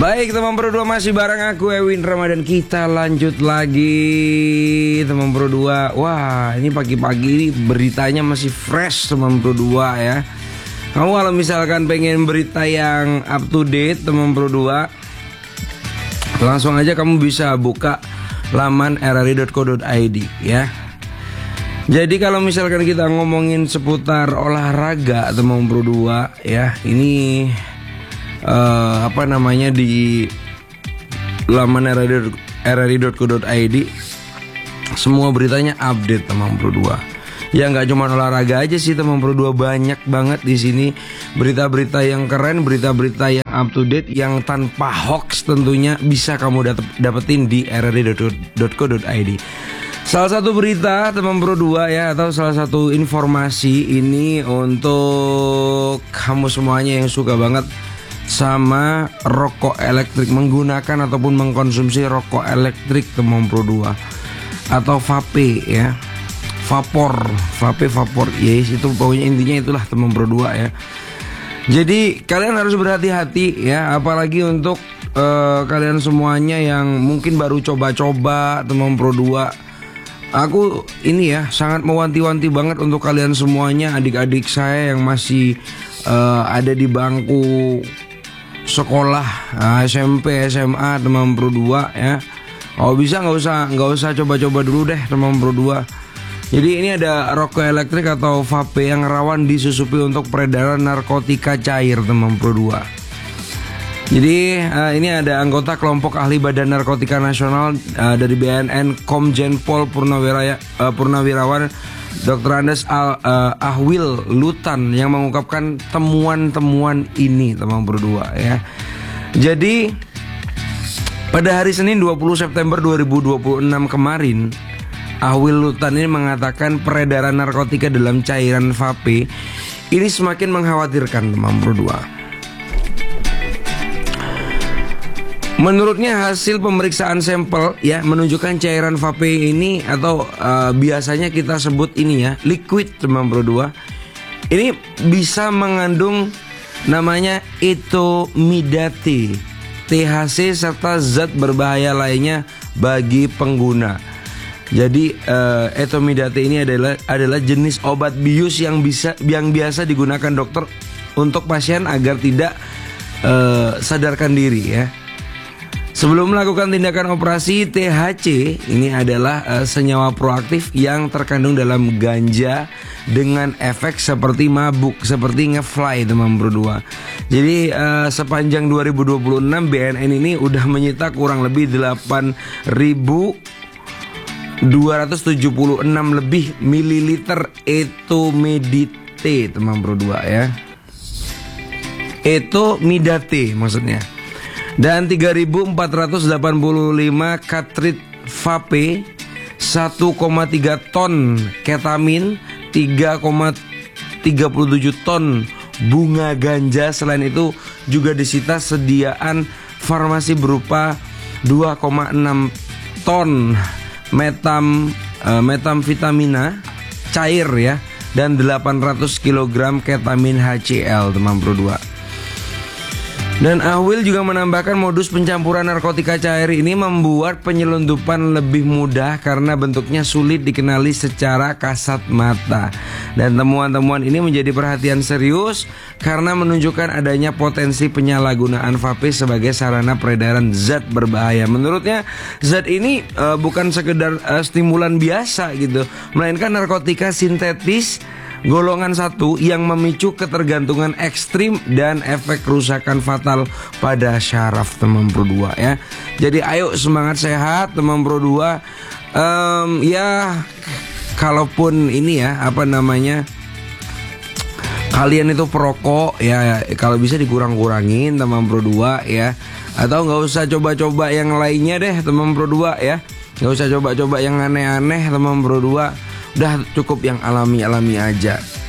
Baik teman Pro 2, masih bareng aku Ewin Ramadan. Kita lanjut lagi teman Pro 2. Wah, ini pagi-pagi ini beritanya masih fresh teman Pro 2 ya. Kamu kalau misalkan pengen berita yang up to date teman Pro 2, langsung aja kamu bisa buka laman rri.co.id ya. Jadi kalau misalkan kita ngomongin seputar olahraga teman Pro 2 ya, ini di laman rri.co.id semua beritanya update teman Pro 2. Ya nggak cuma olahraga aja sih teman Pro 2, banyak banget di sini berita-berita yang keren, berita-berita yang up to date yang tanpa hoax tentunya bisa kamu dapetin di rri.co.id. Salah satu berita teman Pro 2 ya, atau salah satu informasi ini untuk kamu semuanya yang suka banget sama rokok elektrik, menggunakan ataupun mengkonsumsi rokok elektrik teman Pro 2 atau vape ya, vape vapor yes, itu pokoknya intinya itulah teman Pro 2 ya. Jadi kalian harus berhati-hati ya, apalagi untuk kalian semuanya yang mungkin baru coba-coba teman Pro 2. Aku ini ya sangat mewanti-wanti banget untuk kalian semuanya, adik-adik saya yang masih ada di bangku sekolah SMP, SMA teman Pro 2 ya. Oh bisa nggak usah coba-coba dulu deh teman Pro 2. Jadi ini ada rokok elektrik atau vape yang rawan disusupi untuk peredaran narkotika cair teman Pro 2. Jadi ini ada anggota kelompok ahli Badan Narkotika Nasional dari BNN Komjen Pol Purnawirawan Dr. Andes Ahwil Lutan yang mengungkapkan temuan-temuan ini teman Pro 2 ya. Jadi pada hari Senin 20 September 2026 kemarin, Ahwil Lutan ini mengatakan peredaran narkotika dalam cairan vape ini semakin mengkhawatirkan teman Pro 2. Menurutnya hasil pemeriksaan sampel ya menunjukkan cairan vape ini atau biasanya kita sebut ini ya liquid teman Pro 2. Ini bisa mengandung namanya etomidate, THC serta zat berbahaya lainnya bagi pengguna. Jadi etomidate ini adalah jenis obat bius yang biasa digunakan dokter untuk pasien agar tidak sadarkan diri ya. Sebelum melakukan tindakan operasi, THC ini adalah senyawa proaktif yang terkandung dalam ganja dengan efek seperti mabuk, seperti ngefly teman Pro 2. Jadi sepanjang 2026 BNN ini udah menyita kurang lebih 8.276 lebih mililiter etomidate teman Pro 2 ya. Etomidate maksudnya. Dan 3.485 cartridge vape, 1,3 ton ketamin, 3,37 ton bunga ganja. Selain itu juga disita sediaan farmasi berupa 2,6 ton metamfetamina cair ya, dan 800 kg ketamin HCl teman Pro 2. Dan Ahwil juga menambahkan modus pencampuran narkotika cair ini membuat penyelundupan lebih mudah karena bentuknya sulit dikenali secara kasat mata. Dan temuan-temuan ini menjadi perhatian serius karena menunjukkan adanya potensi penyalahgunaan vape sebagai sarana peredaran zat berbahaya. Menurutnya zat ini bukan sekedar stimulan biasa gitu, melainkan narkotika sintetis golongan 1 yang memicu ketergantungan ekstrim dan efek kerusakan fatal pada syaraf teman Pro 2 ya. Jadi ayo semangat sehat teman Pro 2. Ya kalaupun ini ya kalian itu perokok ya, kalau bisa dikurang-kurangin teman Pro 2 ya. Atau nggak usah coba-coba yang lainnya deh teman Pro 2 ya. Nggak usah coba-coba yang aneh-aneh teman Pro 2. Udah cukup yang alami-alami aja.